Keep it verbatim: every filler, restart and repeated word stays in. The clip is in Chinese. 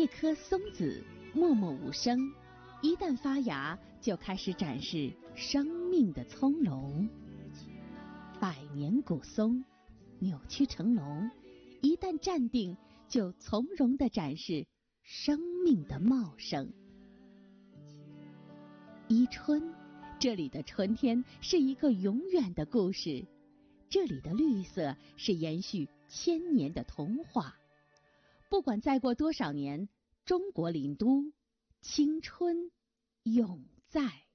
一颗松子默默无声，一旦发芽就开始展示生命的葱茏。百年古松扭曲成龙，一旦站定就从容地展示生命的茂盛。伊春，这里的春天是一个永远的故事，这里的绿色是延续千年的童话。不管再过多少年，中国林都，青春永在。